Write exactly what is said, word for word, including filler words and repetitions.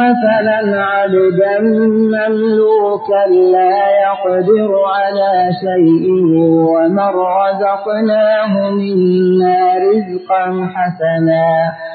مثلا عبدا مملوكا لا يقدر على شيء ومن رزقناه منا رزقا حسنا